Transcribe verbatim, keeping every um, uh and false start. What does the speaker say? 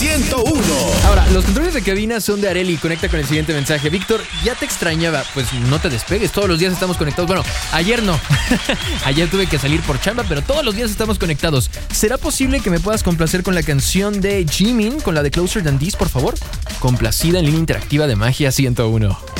ciento uno. Ahora, los controles de cabina son de Areli. Conecta con el siguiente mensaje. Víctor, ya te extrañaba. Pues no te despegues, todos los días estamos conectados. Bueno, ayer no. Ayer tuve que salir por chamba, pero todos los días estamos conectados. ¿Será posible que me puedas complacer con la canción de Jimin, con la de Closer Than This, por favor? Complacida en línea interactiva de Magia ciento uno.